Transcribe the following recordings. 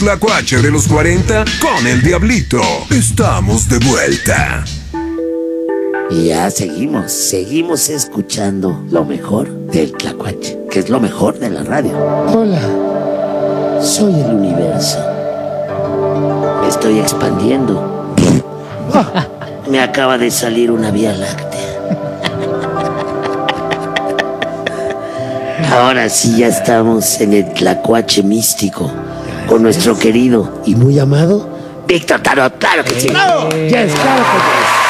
Tlacuache de los 40 con el Diablito. Estamos de vuelta. Y ya seguimos escuchando lo mejor del Tlacuache, que es lo mejor de la radio. Hola, soy el universo. Me estoy expandiendo. Me acaba de salir una vía láctea. Ahora sí ya estamos en el Tlacuache místico con nuestro querido y muy amado Víctor Tarot. Claro que sí. ¡Bravo! Yes, claro que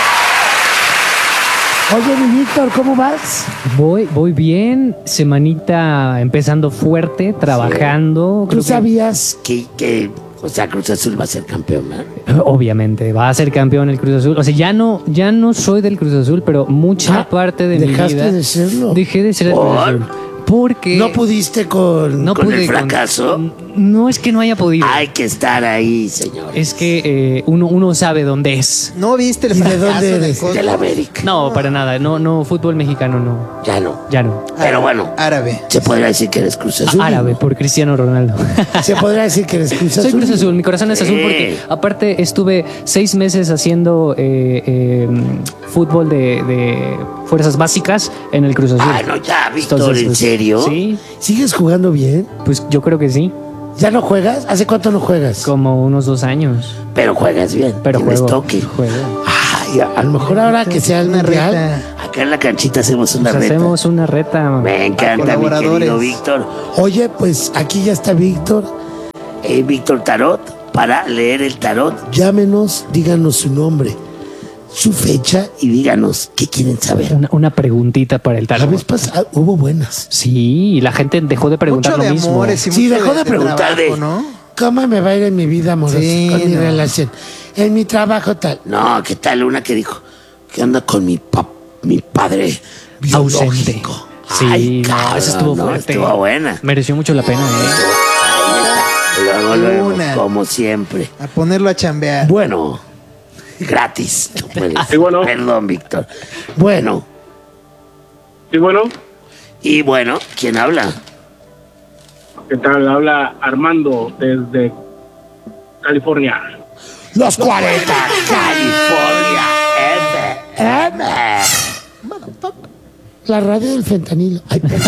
yes. Oye, mi Víctor, ¿cómo vas? Voy bien, semanita empezando fuerte, trabajando. ¿Tú sabías que o sea, Cruz Azul va a ser campeón, ¿no? Obviamente, va a ser campeón el Cruz Azul. O sea, ya no soy del Cruz Azul, pero mucha parte de mi vida... ¿Dejaste de serlo? Dejé de ser del Cruz Azul. Porque... ¿No pudiste con el fracaso? No es que no haya podido. Hay que estar ahí, señor. Es que uno sabe dónde es. ¿No viste el ¿Y de fracaso dónde eres? Cosmos? De la América. No, para nada. No, fútbol mexicano no. Ya no. Ya no. Pero bueno, Árabe. se podría decir que eres Cruz Azul. Árabe, por Cristiano Ronaldo. Se podría decir que eres Cruz Azul. Soy Cruz Azul, mi corazón es azul porque aparte estuve 6 meses haciendo fútbol de fuerzas básicas en el Cruz Azul. Ah, no, ya, Víctor, Entonces, ¿en pues, serio? Sí, ¿Sigues jugando bien? pues yo creo que sí, ¿Ya no juegas? ¿Hace cuánto no juegas? como unos 2 años. Pero juegas bien. Pero Tienes juego. toque. Juego. Ay, a lo mejor ahora que sea el Una mundial, reta. acá en la canchita hacemos una Pues reta. hacemos una reta. Me encanta, mi Colaboradores. querido Víctor. Oye, pues aquí ya está Víctor. Víctor Tarot, para leer el tarot, Llámenos, díganos su nombre. su fecha y díganos qué quieren saber. Una preguntita para el La vez tarot. pasada hubo buenas. Sí, y la gente dejó de preguntar Mucho lo de mismo. amores y Sí, mucho dejó de preguntar trabajo, de- ¿no? ¿Cómo me va a ir en mi vida amorosa Sí, con mi no. relación? En mi trabajo tal. No, ¿qué tal una que dijo? ¿Qué onda con mi padre Ausente. biológico? Sí, Ay, no, cabrón, esa estuvo no, fuerte. estuvo buena. Mereció mucho la pena, ¿eh? Ahí está. Luego, Una. como siempre. A ponerlo a chambear. Bueno, gratis. No puedes. Sí, bueno. Perdón, Víctor. Bueno, Sí, bueno, y bueno, ¿quién habla? ¿qué tal? Habla Armando desde California. Los 40. California. M. La radio del fentanilo. Ay, perdón.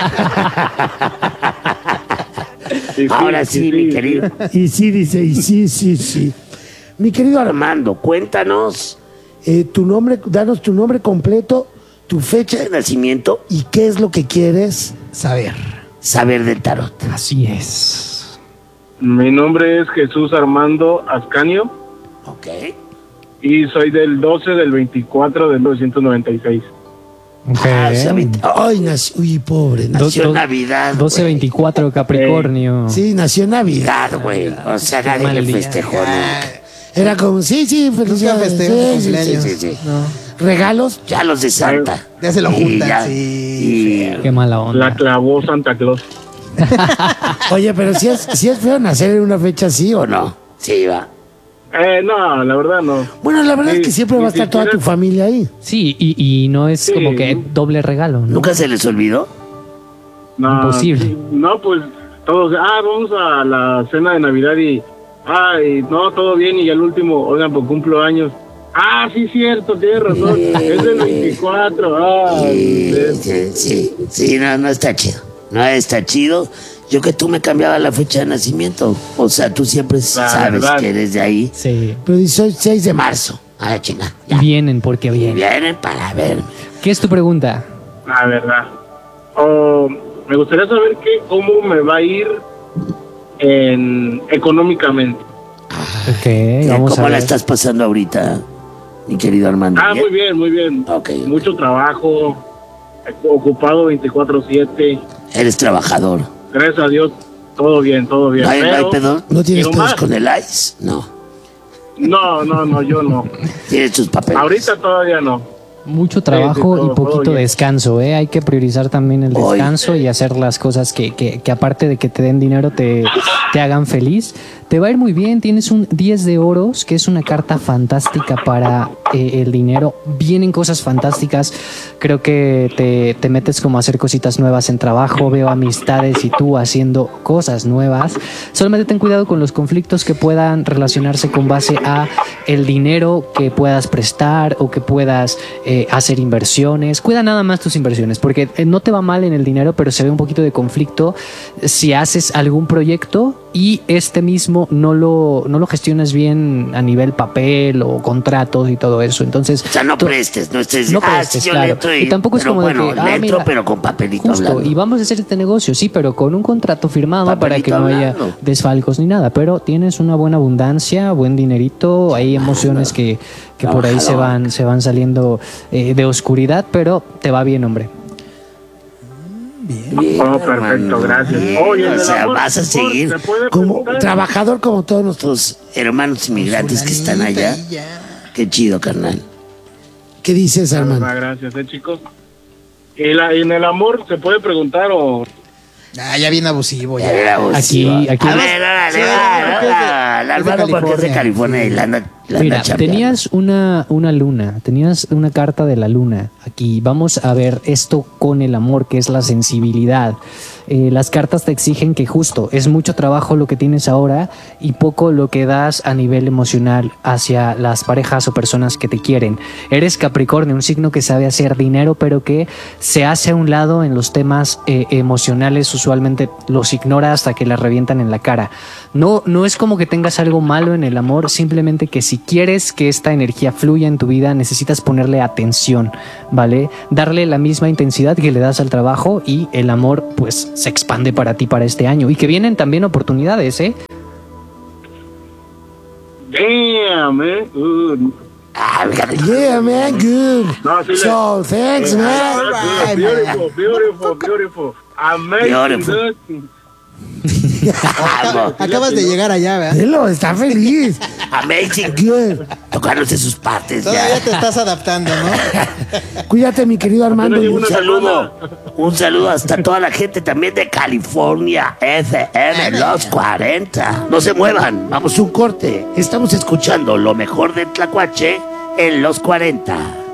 Sí, Ahora sí, mi querido Y sí, dice, y sí. Mi querido Armando, cuéntanos tu nombre, danos tu nombre completo, tu fecha de nacimiento y qué es lo que quieres. Saber. saber del tarot. Así es. Mi nombre es Jesús Armando Ascanio Ok. y soy del 12 del 24 de 1996. Ok. Ah, o sea, Ay, nació, uy, pobre. nació Do- en Navidad. 12-24 Capricornio. Sí, nació en Navidad. Navidad, güey. O sea, Qué nadie mal le día. festejó nunca. Era como, sí, Nunca felicidades. festejo Sí, cumpleaños. sí. No. Regalos. Ya los de Santa. Ya se lo Y juntan, ya- sí, y- Qué mala La onda. clavó Santa Claus. Oye, pero si es feo nacer en una fecha así o ¿O no. no? Sí, va. No, la verdad no. Bueno, la verdad Sí, es que siempre va a ni estar toda tu siquiera- familia ahí. Sí, y no es Sí. como que doble regalo, ¿no? ¿Nunca se les olvidó? No, Imposible. sí, no, pues todos, vamos a la cena de Navidad y no, todo bien y al último, oigan, pues cumplo años. Sí, cierto, tienes razón, es del 24, Sí, no está chido. No está chido. Yo que tú me cambiaba la fecha de nacimiento. O sea, tú siempre sabes verdad. que eres de ahí. Sí. Pero dice 6 de Marzo. A la chinga. Y vienen porque vienen. Vienen para verme. ¿Qué es tu pregunta? La verdad. Me gustaría saber cómo me va a ir económicamente. Ok, vamos a ¿Cómo la ver. estás pasando ahorita, mi querido Armando? Muy bien, muy bien. Ok. Mucho trabajo, ocupado 24/7. Eres trabajador. Gracias a Dios, todo bien, todo bien. ¿No hay Pero- pedo? ¿No tienes quiero pedos más. ¿Con el ICE? No. No, yo no. Tienes tus papeles. Ahorita todavía no. Mucho Sí, trabajo todo y poquito bien. descanso, ¿eh? Hay que priorizar también el Hoy. descanso y hacer las cosas que aparte de que te den dinero te hagan feliz. Te va a ir muy bien, tienes un 10 de oros, que es una carta fantástica para el dinero, vienen cosas fantásticas. Creo que te metes como a hacer cositas nuevas en trabajo, veo amistades y tú haciendo cosas nuevas. Solamente ten cuidado con los conflictos que puedan relacionarse con base a el dinero que puedas prestar o que puedas hacer inversiones. Cuida nada más tus inversiones, porque no te va mal en el dinero, pero se ve un poquito de conflicto si haces algún proyecto y este mismo no lo gestionas bien a nivel papel o contratos y todo eso. Entonces, O sea, no prestes, no estés... no prestes, sí, yo claro. le entro Y tampoco es pero como de bueno, que, le entro, mira, pero con papelito justo, hablando. y vamos a hacer este negocio, sí, pero con un contrato firmado para que Papelito no haya hablando. desfalcos ni nada. Pero tienes una buena abundancia, buen dinerito, hay emociones que por ahí se van saliendo de oscuridad, pero te va bien, hombre. Bien, Oh, perfecto, gracias. bien. Oye, en O el sea, amor, vas a ¿se puede- seguir se puede como preguntar? trabajador como todos nuestros hermanos inmigrantes que están allá. Qué chido, carnal. ¿Qué dices, hermano? Gracias, chicos. ¿Y en el amor se puede preguntar o...? Ah, ya bien abusivo, ya. Era vos, Aquí- A ver, órale, Sí, va, creo que es de- va. es de Álvaro, porque es de California y la anda Mira, chambeando. tenías una luna, tenías una carta de la luna aquí. Vamos a ver esto con el amor, que es la sensibilidad. Las cartas te exigen que justo es mucho trabajo lo que tienes ahora y poco lo que das a nivel emocional hacia las parejas o personas que te quieren. Eres Capricornio, un signo que sabe hacer dinero, pero que se hace a un lado en los temas emocionales. Usualmente los ignora hasta que la revientan en la cara. No es como que tengas algo malo en el amor, simplemente que si quieres que esta energía fluya en tu vida, necesitas ponerle atención, ¿vale? Darle la misma intensidad que le das al trabajo y el amor, pues, se expande para ti para este año. Y que vienen también oportunidades, ¿eh? Damn, Ah, fíjate. Yeah, man, good. No, sí le- So, thanks, man. Beautiful. Amazing. Beautiful. dude. Vamos. Acabas de llegar allá, ¿verdad? Velo, está feliz. Amazing. Good. Tocándose sus partes Todavía ya. te estás adaptando, ¿no? Cuídate, mi querido Armando. Apenas llevo Un una saludo. Un saludo hasta toda la gente también de California FM, los 40. No se muevan, vamos a un corte. Estamos escuchando lo mejor de Tlacuache en los 40.